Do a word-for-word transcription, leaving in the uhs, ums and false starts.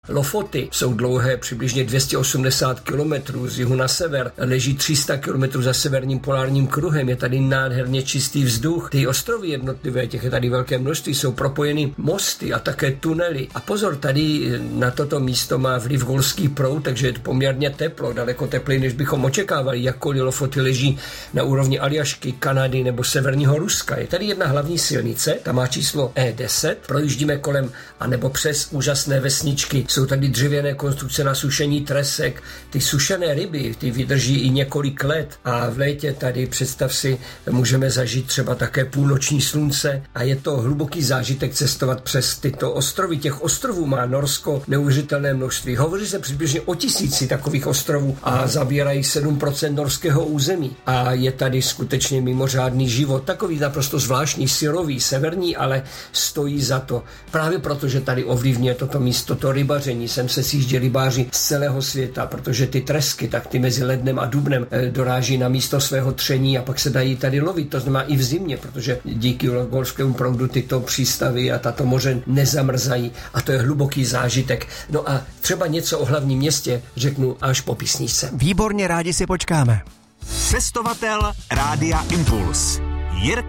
Lofoty jsou dlouhé přibližně dvě stě osmdesát kilometrů z jihu na sever, leží tři sta kilometrů za severním polárním kruhem, je tady nádherně čistý vzduch. Ty ostrovy jednotlivé, těch je tady velké množství, jsou propojeny mosty a také tunely. A pozor, tady na toto místo má vliv golský proud, takže je to poměrně teplo, daleko tepleji, než bychom očekávali, jakkoliv Lofoty leží na úrovni Aljašky, Kanady nebo severního Ruska. Je tady jedna hlavní silnice, ta má číslo E deset, projíždíme kolem anebo přes úžasné vesničky. Jsou tady dřevěné konstrukce na sušení tresek, ty sušené ryby, ty vydrží i několik let a v létě tady, představ si, můžeme zažít třeba také půlnoční slunce a je to hluboký zážitek cestovat přes tyto ostrovy. Těch ostrovů má Norsko neuvěřitelné množství. Hovoří se přibližně o tisíci takových ostrovů a zabírají sedm procent norského území a je tady skutečně mimořádný život, takový naprosto zvláštní, syrový, severní, ale stojí za to. Právě proto, že tady ovlivňuje toto místo, to rybaře. Sem se sjíždí rybáři z celého světa, protože ty tresky, tak ty mezi lednem a dubnem doráží na místo svého tření a pak se dají tady lovit. To znamená i v zimě, protože díky golfskému proudu tyto přístavy a tato moře nezamrzají a to je hluboký zážitek. No a třeba něco o hlavním městě řeknu až po písničce. Výborně, rádi si počkáme. Cestovatel Rádia Impuls. Jirka